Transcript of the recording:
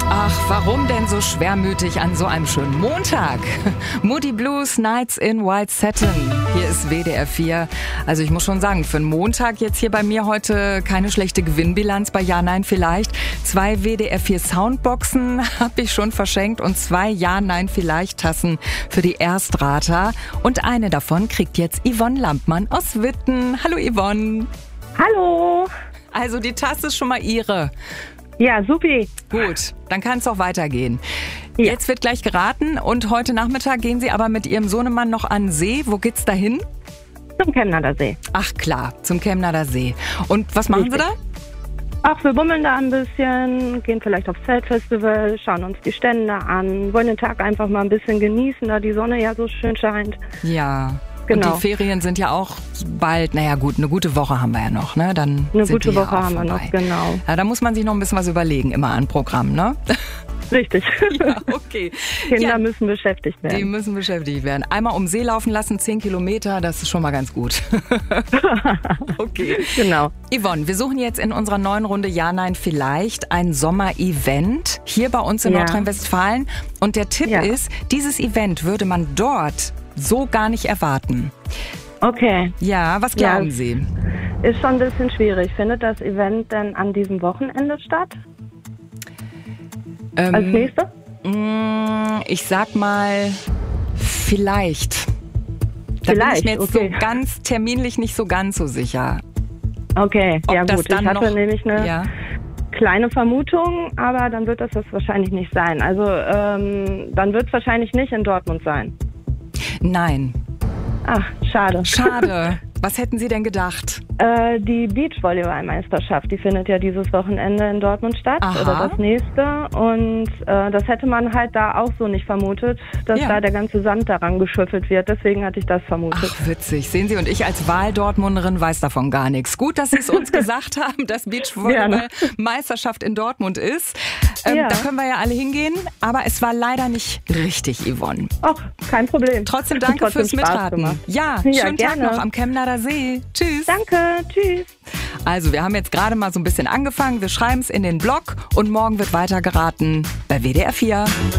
Ach, warum denn so schwermütig an so einem schönen Montag? Moody Blues, Nights in White Satin. Hier ist WDR 4. Also ich muss schon sagen, für einen Montag jetzt hier bei mir heute keine schlechte Gewinnbilanz bei Ja, Nein, Vielleicht. 2 WDR 4 Soundboxen habe ich schon verschenkt und 2 Ja, Nein, Vielleicht Tassen für die Erstrater. Und eine davon kriegt jetzt Yvonne Lampmann aus Witten. Hallo Yvonne. Hallo. Also die Tasse ist schon mal Ihre. Ja, supi. Gut, dann kann es auch weitergehen. Ja. Jetzt wird gleich geraten und heute Nachmittag gehen Sie aber mit Ihrem Sohnemann noch an den See. Wo geht's da hin? Zum Chemnader See. Ach klar, zum Chemnader See. Und was machen Sie da? Ach, wir bummeln da ein bisschen, gehen vielleicht aufs Zeltfestival, schauen uns die Stände an, wollen den Tag einfach mal ein bisschen genießen, da die Sonne ja so schön scheint. Ja. Genau. Und die Ferien sind ja auch bald, naja gut, eine gute Woche haben wir ja noch, ne? Dann Eine sind gute die ja Woche auch haben wir vorbei. noch, genau. Ja, da muss man sich noch ein bisschen was überlegen, immer an Programm, ne? Richtig. Ja, okay. Kinder Ja, müssen beschäftigt die werden. müssen beschäftigt werden. Einmal um See laufen lassen, 10 Kilometer, das ist schon mal ganz gut. Okay. Genau. Yvonne, wir suchen jetzt in unserer neuen Runde Ja, Nein, Vielleicht ein Sommer-Event hier bei uns in Ja. Nordrhein-Westfalen. Und der Tipp Ja. ist, dieses Event würde man dort so gar nicht erwarten. Okay. Ja, was glauben Sie? Ist schon ein bisschen schwierig. Findet das Event denn an diesem Wochenende statt? Als nächstes? Ich sag mal, vielleicht. Da bin ich mir jetzt okay. so ganz terminlich nicht so ganz so sicher. Okay, Ob ja das gut. dann Ich hatte noch, nämlich eine ja. kleine Vermutung, aber dann wird das wahrscheinlich nicht sein. Also dann wird es wahrscheinlich nicht in Dortmund sein. Nein. Ach, schade. Schade. Was hätten Sie denn gedacht? Die Beachvolleyball-Meisterschaft, die findet ja dieses Wochenende in Dortmund statt. Aha. Oder das nächste. Und das hätte man halt da auch so nicht vermutet, dass Ja. da der ganze Sand daran geschüffelt wird. Deswegen hatte ich das vermutet. Ach, witzig. Sehen Sie, und ich als Wahl-Dortmunderin weiß davon gar nichts. Gut, dass Sie es uns gesagt haben, dass Beachvolleyball-Meisterschaft in Dortmund ist. Ja. Da können wir ja alle hingehen. Aber es war leider nicht richtig, Yvonne. Ach, kein Problem. Trotzdem danke Trotzdem fürs Spaß Mitraten. gemacht. Ja, Ja, schönen Tag gerne. noch am Chemnader See. Tschüss. Danke, tschüss. Also, wir haben jetzt gerade mal so ein bisschen angefangen. Wir schreiben es in den Blog und morgen wird weiter geraten bei WDR 4.